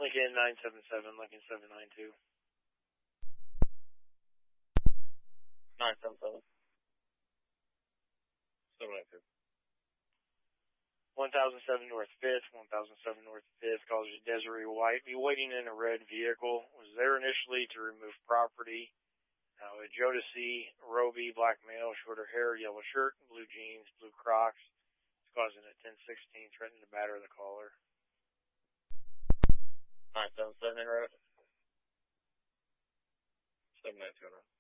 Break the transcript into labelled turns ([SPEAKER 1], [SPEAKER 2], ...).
[SPEAKER 1] Lincoln 977, Lincoln 792.
[SPEAKER 2] 977. 792.
[SPEAKER 1] 1007 North 5th, 1007 North 5th, calls you Desiree White. Be waiting in a red vehicle. Was there initially to remove property. A Jodeci, Roby, black male, shorter hair, yellow shirt, blue jeans, blue Crocs. It's causing a 1016, threatening to batter the caller.
[SPEAKER 2] 977 in road. 792 in road.